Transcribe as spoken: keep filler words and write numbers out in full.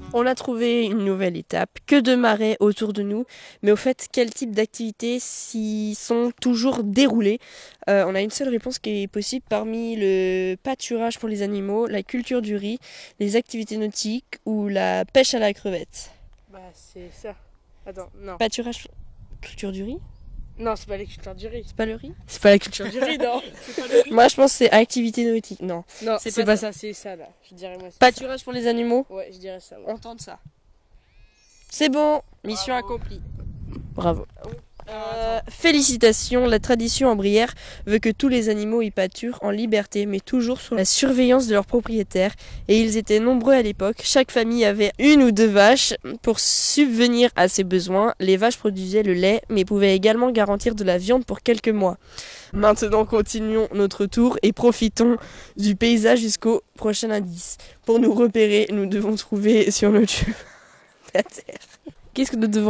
On a trouvé une nouvelle étape, que de marais autour de nous, mais au fait, quel type d'activités s'y sont toujours déroulées? Euh, On a une seule réponse qui est possible parmi le pâturage pour les animaux, la culture du riz, les activités nautiques ou la pêche à la crevette. Bah, c'est ça. Attends, non. Pâturage, culture du riz? Non, c'est pas les cultures du riz. C'est pas le riz? C'est pas la culture Du riz, non. C'est pas le riz. Moi je pense que c'est activité nautique, non. Non, C'est c'est pas pas, ça, c'est ça là. Je dirais moi. c'est Pâturage pour les animaux? ça. Ouais, je dirais ça. Ouais. On tente ça. C'est bon, mission Bravo. accomplie. Bravo. Alors, Euh, attends. félicitations, la tradition en Brière veut que tous les animaux y pâturent en liberté, mais toujours sous la surveillance de leurs propriétaires. Et ils étaient nombreux à l'époque. Chaque famille avait une ou deux vaches pour subvenir à ses besoins. Les vaches produisaient le lait, mais pouvaient également garantir de la viande pour quelques mois. Maintenant, continuons notre tour et profitons du paysage jusqu'au prochain indice. Pour nous repérer, nous devons trouver sur le chemin la terre. Qu'est-ce que nous devons retrouver ?